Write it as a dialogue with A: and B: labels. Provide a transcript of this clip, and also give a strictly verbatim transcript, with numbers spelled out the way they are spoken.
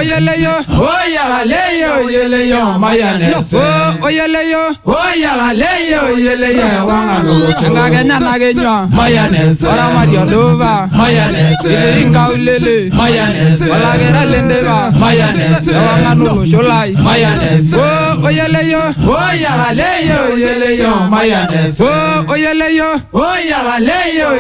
A: oyele yo,
B: oyala leyo oyele yo mayane.
A: oh oyele yo,
B: oyala leyo oyele yo wangalo.
A: changa kenya na kenya,
B: mayane.
A: ora mario dova,
B: mayane.
A: inga ulele,
B: mayane.
A: wala gera lendeva,
B: mayane.
A: wangano sholai,
B: mayane.
A: oh oyele yo,
B: oyala leyo oyele yo mayane.
A: oh oyele yo,
B: oyala leyo